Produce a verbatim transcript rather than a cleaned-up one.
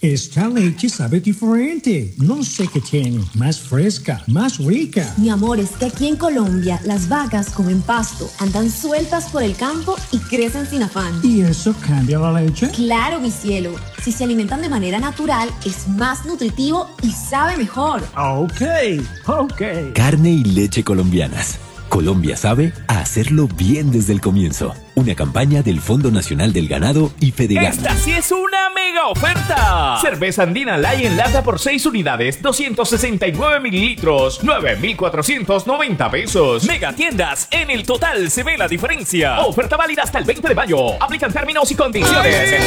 Esta leche sabe diferente. No sé qué tiene. Más fresca, más rica. Mi amor, es que aquí en Colombia las vacas comen pasto, andan sueltas por el campo y crecen sin afán. ¿Y eso cambia la leche? Claro, mi cielo. Si se alimentan de manera natural, es más nutritivo y sabe mejor. Ok, ok. Carne y leche colombianas. Colombia sabe a hacerlo bien desde el comienzo. Una campaña del Fondo Nacional del Ganado y Fedegan. ¡Esta sí es una mega oferta! Cerveza Andina Light en lata por seis unidades, doscientos sesenta y nueve mililitros, nueve mil cuatrocientos noventa pesos. Mega tiendas, en el total se ve la diferencia. Oferta válida hasta el veinte de mayo. Aplican términos y condiciones.